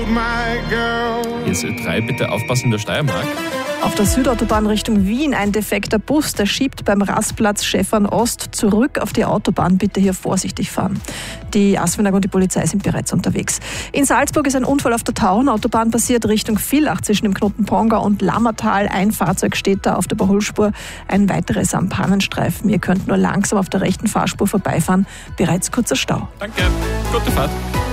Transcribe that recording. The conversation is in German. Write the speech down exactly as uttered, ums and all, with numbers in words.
Hier ist Ö drei, bitte aufpassen in der Steiermark. Auf der Südautobahn Richtung Wien ein defekter Bus, der schiebt beim Rastplatz Schäfern Ost zurück auf die Autobahn. Bitte hier vorsichtig fahren. Die ASFINAG und die Polizei sind bereits unterwegs. In Salzburg ist ein Unfall auf der Tauernautobahn passiert, Richtung Villach zwischen dem Knoten Pongau und Lammertal. Ein Fahrzeug steht da auf der Überholspur, ein weiteres am Pannenstreifen. Ihr könnt nur langsam auf der rechten Fahrspur vorbeifahren. Bereits kurzer Stau. Danke, gute Fahrt.